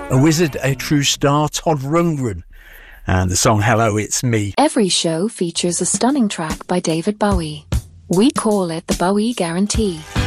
A wizard, a true star, Todd Rundgren. And the song Hello, It's Me. Every show features a stunning track by David Bowie. We call it the Bowie Guarantee.